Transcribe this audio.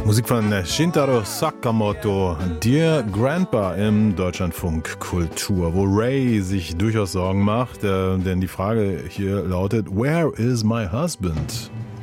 Musik von Shintaro Sakamoto, Dear Grandpa im Deutschlandfunk Kultur, wo Ray sich durchaus Sorgen macht, denn die Frage hier lautet, Where is my husband?